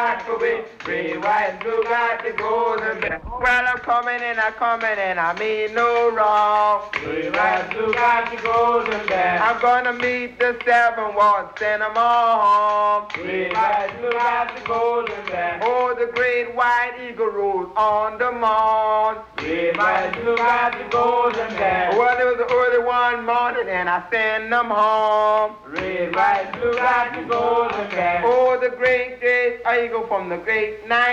rock away. Red, white, and blue got the golden bell. Well, I'm coming and I mean no wrong. Red, white, and blue got the golden bell. I'm gonna meet the 7 Ward, send them all home. Red, white, and blue got the golden bell. Oh, the great white eagle rose on the mound. Red, white, and blue got the golden bell. Well, it was the early one morning and I send them home. Red, white, and blue got the golden bell. Oh, the great eagle from the great night.